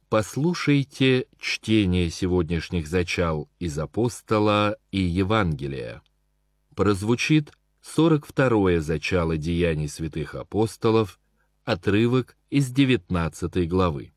Послушайте чтение сегодняшних зачал из Апостола и Евангелия. Прозвучит 42-е зачало Деяний святых апостолов, отрывок из 19 главы.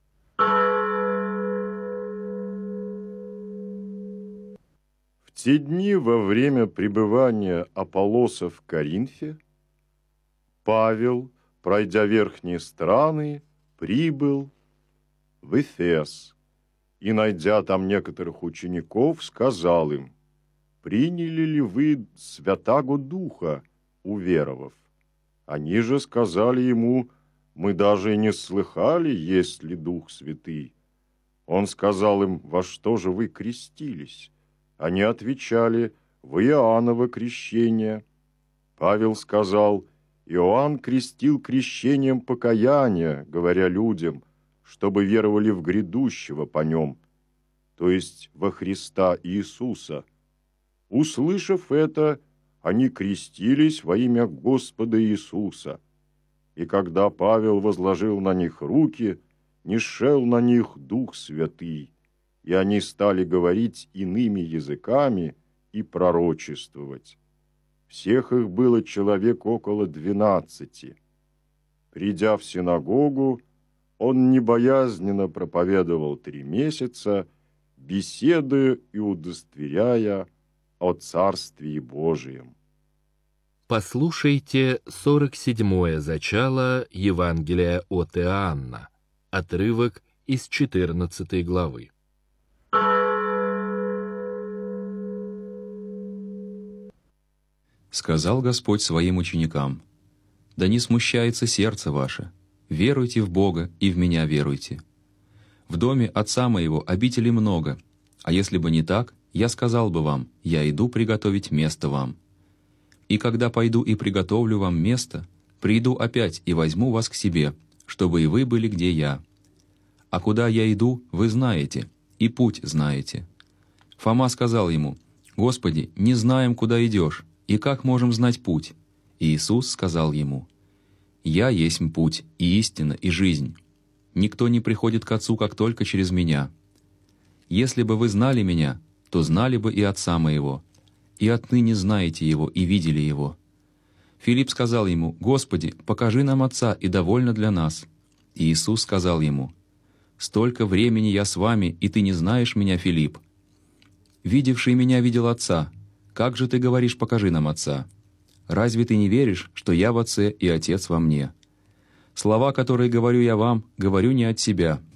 В те дни во время пребывания Аполлоса в Коринфе Павел, пройдя верхние страны, прибыл в Эфес и, найдя там некоторых учеников, сказал им: «Приняли ли вы Святаго Духа, уверовав?» Они же сказали ему: «Мы даже и не слыхали, есть ли Дух Святый». Он сказал им: «Во что же вы крестились?» Они отвечали: «В Иоанново крещение». Павел сказал: «Иоанн крестил крещением покаяния, говоря людям, чтобы веровали в грядущего по нем, то есть во Христа Иисуса». Услышав это, они крестились во имя Господа Иисуса. И когда Павел возложил на них руки, нишел на них Дух Святый, и они стали говорить иными языками и пророчествовать. Всех их было человек около 12. Придя в синагогу, он небоязненно проповедовал 3 месяца, беседуя и удостоверяя о Царствии Божием. Послушайте 47-е зачало Евангелия от Иоанна, отрывок из 14 главы. Сказал Господь своим ученикам: «Да не смущается сердце ваше, веруйте в Бога и в Меня веруйте. В доме Отца Моего обителей много, а если бы не так, я сказал бы вам: я иду приготовить место вам. И когда пойду и приготовлю вам место, приду опять и возьму вас к себе, чтобы и вы были, где я. А куда я иду, вы знаете, и путь знаете». Фома сказал ему: «Господи, не знаем, куда идешь, и как можем знать путь?» И Иисус сказал ему: «Я есть путь, и истина, и жизнь. Никто не приходит к Отцу, как только через Меня. Если бы вы знали Меня, то знали бы и Отца Моего, и отныне знаете Его и видели Его». Филипп сказал ему: «Господи, покажи нам Отца, и довольно для нас». И Иисус сказал ему: «Столько времени я с вами, и ты не знаешь Меня, Филипп? Видевший Меня видел Отца. Как же ты говоришь: покажи нам Отца? Разве ты не веришь, что я в Отце и Отец во мне? Слова, которые говорю я вам, говорю не от себя,